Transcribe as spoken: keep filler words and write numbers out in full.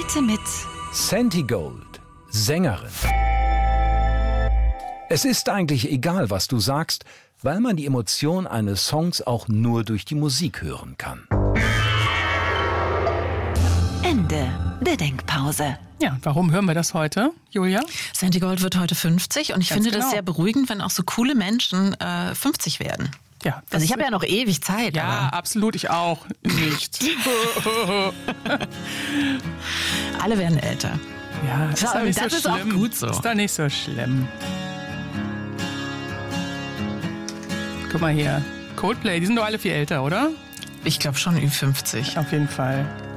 Heute mit Santi Gold, Sängerin. Es ist eigentlich egal, was du sagst, weil man die Emotion eines Songs auch nur durch die Musik hören kann. Ende der Denkpause. Ja, warum hören wir das heute, Julia? Santi Gold wird heute fünfzig und ich Ganz finde genau. das sehr beruhigend, wenn auch so coole Menschen äh, fünfzig werden. Ja, Also ich habe ja noch ewig Zeit. Ja, aber absolut, ich auch nicht. alle werden älter. Ja, ist Ja, doch nicht das so ist auch schlimm. gut so. Ist doch nicht so schlimm. Guck mal hier, Coldplay, die sind doch alle viel älter, oder? Ich glaube schon Ü fünfzig. Auf jeden Fall.